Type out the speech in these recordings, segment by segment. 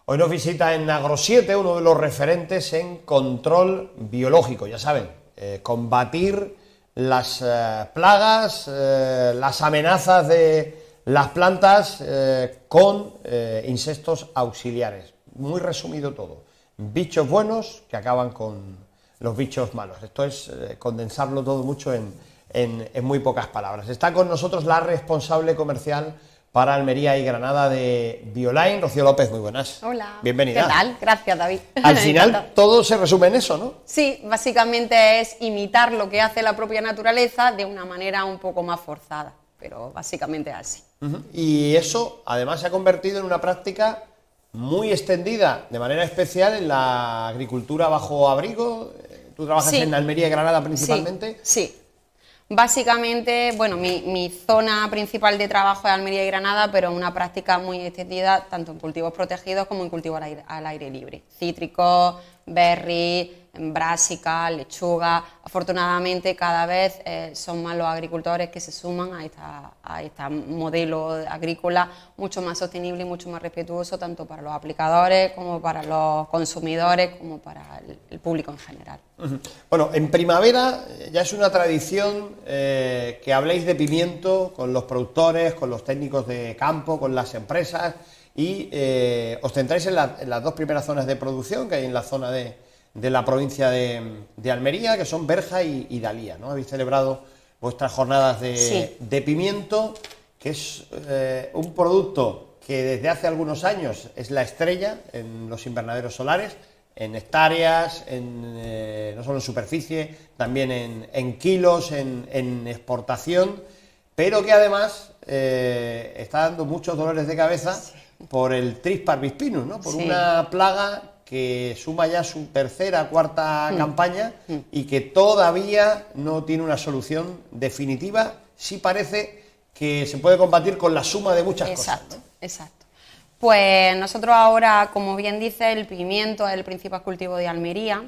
Hoy nos visita en Agro7 uno de los referentes en control biológico, ya saben, combatir las plagas, las amenazas de las plantas con insectos auxiliares. Muy resumido todo, bichos buenos que acaban con los bichos malos. Esto es condensarlo todo mucho en muy pocas palabras. Está con nosotros la responsable comercial para Almería y Granada de Bioline, Rocío López, muy buenas. Hola. Bienvenida. ¿Qué tal? Gracias, David. Al final todo se resume en eso, ¿no? Sí, básicamente es imitar lo que hace la propia naturaleza de una manera un poco más forzada, pero básicamente así. Y eso además se ha convertido en una práctica muy extendida, de manera especial en la agricultura bajo abrigo. Tú trabajas en Almería y Granada principalmente. Sí. Básicamente, bueno, mi zona principal de trabajo es Almería y Granada, pero una práctica muy extendida tanto en cultivos protegidos como en cultivos al aire libre. Cítricos, berry, brásica, lechuga. Afortunadamente cada vez son más los agricultores que se suman a este modelo agrícola mucho más sostenible y mucho más respetuoso tanto para los aplicadores como para los consumidores como para el público en general. Bueno, en primavera ya es una tradición que habléis de pimiento con los productores, con los técnicos de campo, con las empresas y os centráis en las dos primeras zonas de producción que hay en la zona de la provincia de Almería, que son Berja y Dalía, ¿no? Habéis celebrado vuestras jornadas de pimiento, que es un producto que desde hace algunos años es la estrella en los invernaderos solares, en hectáreas, no solo en superficie, también en kilos, en exportación, pero que además está dando muchos dolores de cabeza por el Tris parvispinus, ¿no? Por una plaga que suma ya su tercera, cuarta campaña y que todavía no tiene una solución definitiva. Sí parece que se puede combatir con la suma de muchas cosas, ¿no? Exacto. Pues nosotros ahora, como bien dice, el pimiento es el principal cultivo de Almería.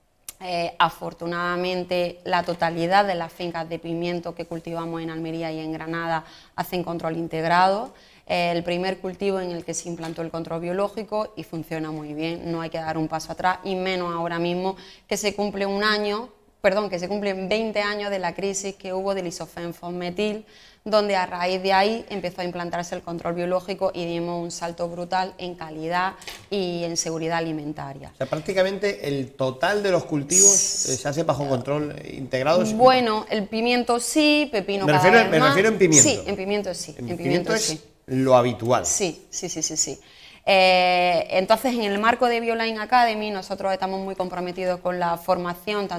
Afortunadamente, la totalidad de las fincas de pimiento que cultivamos en Almería y en Granada hacen control integrado. El primer cultivo en el que se implantó el control biológico y funciona muy bien, no hay que dar un paso atrás y menos ahora mismo que se cumple que se cumplen 20 años de la crisis que hubo del isofenfosmetil, donde a raíz de ahí empezó a implantarse el control biológico y dimos un salto brutal en calidad y en seguridad alimentaria. O sea, prácticamente el total de los cultivos se hace bajo control integrado. Bueno, el pimiento sí, pepino me refiero en pimiento. Sí, en pimiento sí. En pimiento es lo habitual. Sí. Entonces, en el marco de Bioline Academy, nosotros estamos muy comprometidos con la formación